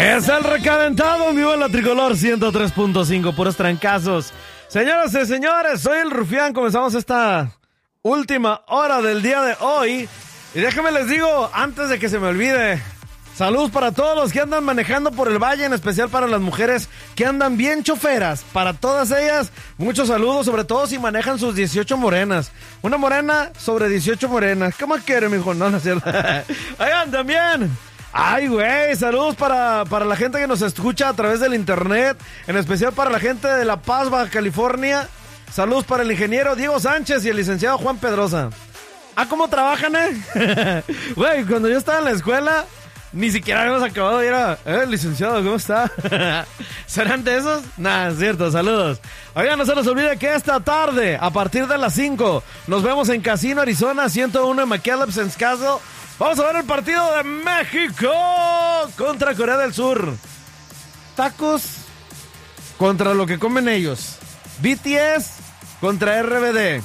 Es el recalentado en vivo en la Tricolor 103.5, puros trancazos. Señoras y señores, soy el Rufián. Comenzamos esta última hora del día de hoy. Y déjenme les digo, antes de que se me olvide, saludos para todos los que andan manejando por el valle, en especial para las mujeres que andan bien choferas. Para todas ellas, muchos saludos, sobre todo si manejan sus 18 morenas. Una morena sobre 18 morenas. ¿Cómo quiere, mijo? No, no es cierto. Oigan, también. Ay, güey, saludos para la gente que nos escucha a través del internet, en especial para la gente de La Paz, Baja California. Saludos para el ingeniero Diego Sánchez y el licenciado Juan Pedrosa. Ah, ¿cómo trabajan, Güey, cuando yo estaba en la escuela, ni siquiera habíamos acabado de ir a... licenciado, ¿cómo está? ¿Serán de esos? Nah, es cierto, saludos. Oigan, no se nos olvide que esta tarde, a partir de las 5, nos vemos en Casino Arizona 101 en McAllen Castle. Vamos a ver el partido de México contra Corea del Sur. Tacos contra lo que comen ellos. BTS contra RBD.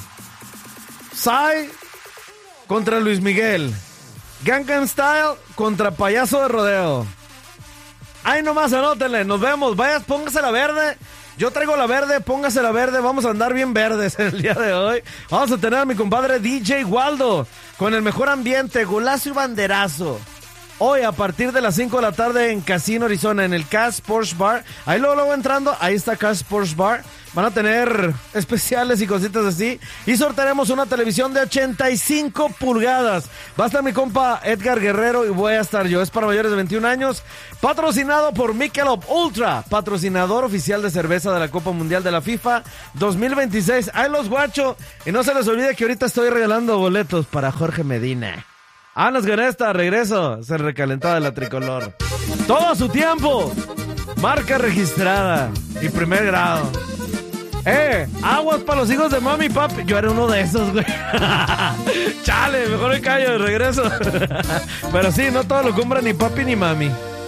Psy contra Luis Miguel. Gangnam Style contra Payaso de Rodeo. Ahí nomás, anótenle, nos vemos. Vaya, póngase la verde. Yo traigo la verde, póngase la verde. Vamos a andar bien verdes el día de hoy. Vamos a tener a mi compadre DJ Waldo con el mejor ambiente, golazo y banderazo. Hoy a partir de las 5 de la tarde en Casino Arizona, en el Cash Sports Bar. Ahí luego entrando, ahí está Cash Sports Bar. Van a tener especiales y cositas así. Y sortearemos una televisión de 85 pulgadas. Va a estar mi compa Edgar Guerrero y voy a estar yo. Es para mayores de 21 años. Patrocinado por Michelob Ultra, patrocinador oficial de cerveza de la Copa Mundial de la FIFA 2026. Ahí los guacho. Y no se les olvide que ahorita estoy regalando boletos para Jorge Medina. Vámonos con esta, regreso. Se recalentaba de la Tricolor. Todo a su tiempo. Marca registrada y primer grado. Aguas para los hijos de mami y papi. Yo era uno de esos, güey. Chale, mejor me callo, regreso. Pero sí, no todo lo compra ni papi ni mami.